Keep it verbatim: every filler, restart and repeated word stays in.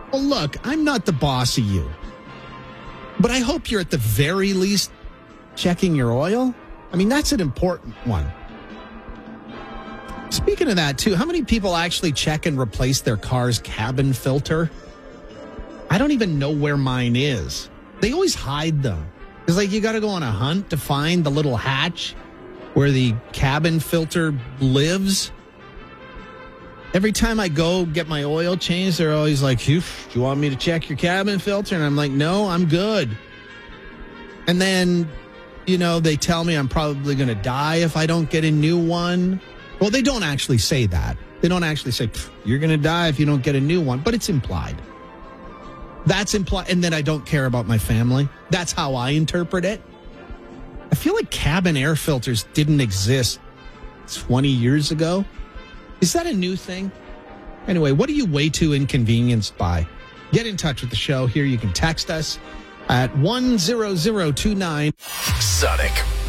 Well, look, I'm not the boss of you. But I hope you're at the very least checking your oil. I mean, that's an important one. Speaking of that, too, how many people actually check and replace their car's cabin filter? I don't even know where mine is. They always hide them. It's like you got to go on a hunt to find the little hatch where the cabin filter lives. Every time I go get my oil changed, they're always like, do you want me to check your cabin filter? And I'm like, no, I'm good. And then, you know, they tell me I'm probably going to die if I don't get a new one. Well, they don't actually say that. They don't actually say, you're going to die if you don't get a new one, but it's implied. That's implied. And then I don't care about my family. That's how I interpret it. I feel like cabin air filters didn't exist twenty years ago. Is that a new thing? Anyway, what are you way too inconvenienced by? Get in touch with the show. Here you can text us at one zero zero two nine. Sonic.